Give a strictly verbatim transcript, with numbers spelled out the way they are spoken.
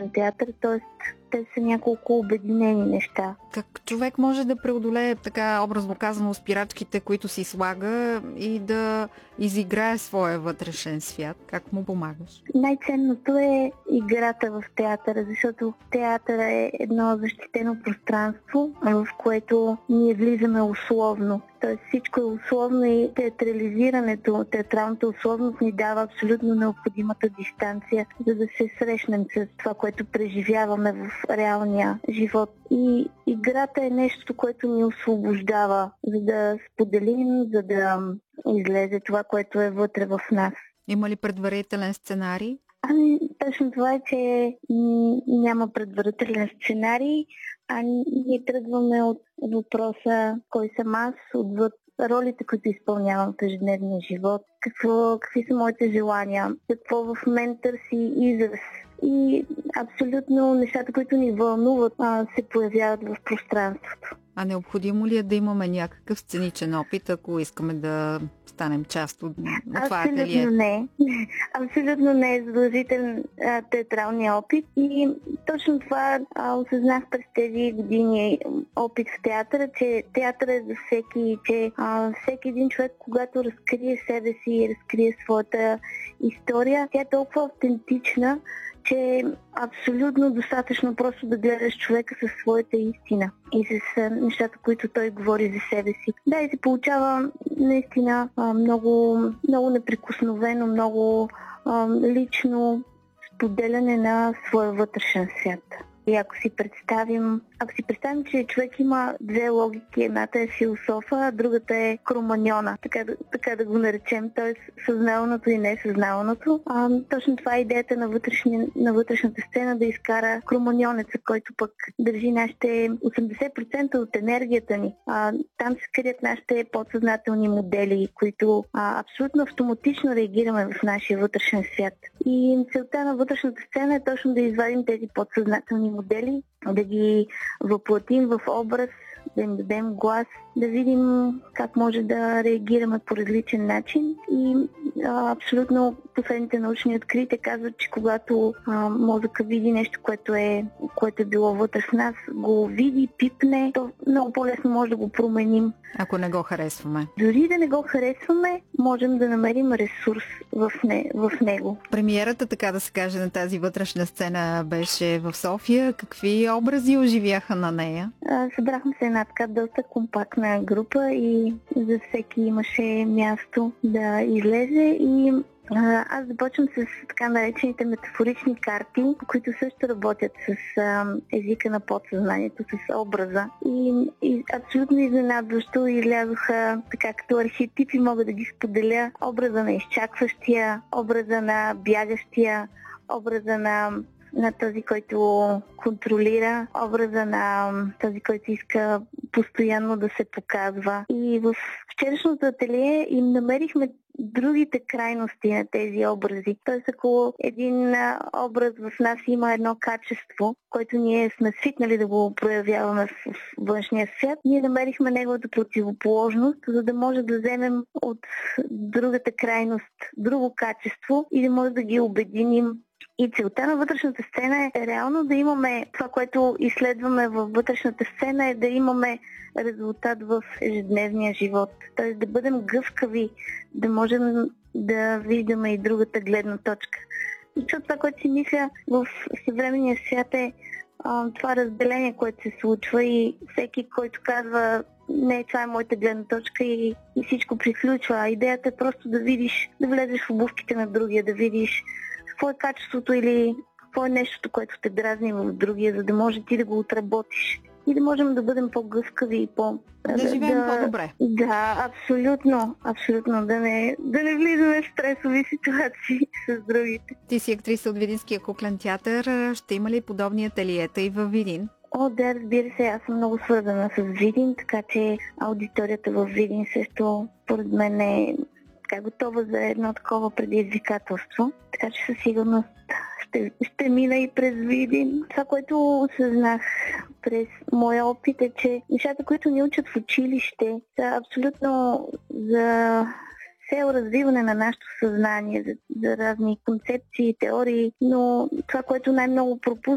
вътрешен театър, т.е. те са няколко обединени неща. Как човек може да преодолее, така образно казано, спирачките, които си слага и да изиграе своя вътрешен свят? Как му помагаш? Най-ценното е играта в театъра, защото театъра е едно защитено пространство, в което ние влизаме условно. Тоест всичко е условно и театрализирането, театралната условност ни дава абсолютно необходимата дистанция, за да се срещнем с това, което преживяваме в реалния живот. И играта е нещо, което ни освобождава, за да споделим, за да излезе това, което е вътре в нас. Има ли предварителен сценарий? Ами, точно това е, че няма предварителен сценарий, а ние тръгваме от въпроса кой съм аз, отвъд ролите, които изпълнявам в ежедневния живот, какво, какви са моите желания, какво в мен търси израз. И абсолютно нещата, които ни вълнуват, се появяват в пространството. А необходимо ли е да имаме някакъв сценичен опит, ако искаме да станем част от, от това ателие? Абсолютно не. Абсолютно не е задължителен а, театралния опит. И точно това а, осъзнах през тези години опит в театъра, че театър е за всеки и че а, всеки един човек, когато разкрие себе си и разкрие своята история, тя е толкова автентична, че е абсолютно достатъчно просто да гледаш човека със своята истина и с нещата, които той говори за себе си. Да, и се получава наистина много, много неприкосновено, много лично споделяне на своя вътрешен свят. И ако си представим, ако си представим, че човек има две логики, едната е философа, а другата е кроманьона, така, така да го наречем, т.е. съзнаваното и несъзнаваното. А, точно това е идеята на, вътрешни, на вътрешната сцена, да изкара кроманьонеца, който пък държи нашите осемдесет процента от енергията ни. А, там се крият нашите подсъзнателни модели, които а, абсолютно автоматично реагираме в нашия вътрешен свят. И целта на вътрешната сцена е точно да извадим тези подсъзнателни модели, да ги въплатим в образ, да им дадем глас, да видим как може да реагираме по различен начин. И а, абсолютно последните научни открития казват, че когато а, мозъка види нещо, което е, което е било вътре в нас, го види, пипне, то много по-лесно може да го променим. Ако не го харесваме. Дори да не го харесваме, можем да намерим ресурс в, не, в него. Премиерата, така да се каже, на тази вътрешна сцена беше в София. Какви образи оживяха на нея? А, събрахме се една така доста компактна група и за всеки имаше място да излезе и аз започвам с така наречените метафорични карти, които също работят с а, езика на подсъзнанието, с образа. И, и абсолютно изненадващо излязоха така като архетипи, мога да ги споделя. Образа на изчакващия, образа на бягащия, образа на на този, който контролира, образа на този, който иска постоянно да се показва. И в вчерашното ателие им намерихме другите крайности на тези образи. Тоест, ако един образ в нас има едно качество, което ние сме свикнали да го проявяваме в външния свят, ние намерихме неговата противоположност, за да може да вземем от другата крайност друго качество и да може да ги обединим. И целта на вътрешната сцена е реално да имаме това, което изследваме във вътрешната сцена, е да имаме резултат в ежедневния живот. Т.е. да бъдем гъвкави, да можем да виждаме и другата гледна точка. Защото това, което си мисля в съвременния свят е а, това разделение, което се случва и всеки, който казва не, това е моята гледна точка и, и всичко приключва. А идеята е просто да видиш, да влезеш в обувките на другия, да видиш какво е качеството или какво е нещото, което те дразни в другия, за да може ти да го отработиш. И да можем да бъдем по-гъвкави и по... Да живеем да, по-добре. Да, абсолютно. Абсолютно. Да не, да не влизаме в стресови ситуации с другите. Ти си актриса от Видинския куклен театър. Ще има ли подобни ателиета и във Видин? О, да, разбира се. Аз съм много свързана с Видин, така че аудиторията в Видин също, поред мен, е така готова за едно такова предизвикателство. Така че със сигурност ще, ще мина и през Видин. Това, което осъзнах през моя опит е, че нещата, които ни учат в училище, са абсолютно за цел развиване на нашето съзнание, за, за разни концепции, теории, но това, което най-много пропускаме